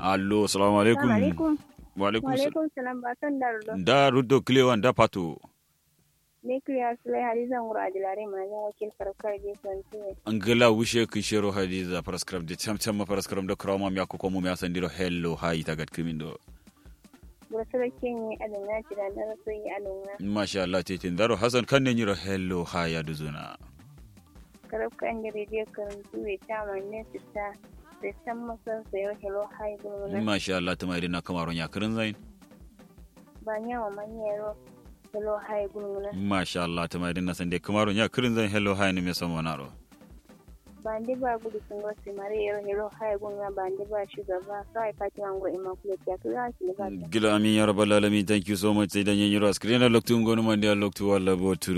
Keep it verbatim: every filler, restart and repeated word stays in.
Allo, assalamu alaikum. alaikum. Wa alaikum Wa salam. alaikum salam ba san dardo. Da ruddo kilewan da pato. Ne kriya sulai hadiza ngura adilare ma jan wakil farkar je sontiwe. Angela wishe kishero hadiza paraskram de cham cham paraskram da krama mi akko mu mi asandiro hello hayi tagat kimindo. Burasara kenye adana tira da so yi adana. Masha Allah titin daro Hassan kan ne nyiro hello haya duzuna. Karab kan da rediyo kan tuwe ta manne sita. Da san masan sayo hello hi guruna. Masha Allah tumari na kamaro nya kirin zain. Ba nya wa manyero hello hi guruna. Masha Allah tumari na sande kamaro nya kirin zain hello hi ne me samo naro. Bande ba gudu sun go se mare yero hello hi guruna bande ba shugaba sai fati wango immaculate ya kira shi ba. Gila amin ya rabbal alamin, thank you so much sai dan yin yiro screen loktu ngono mandi loktu walla bo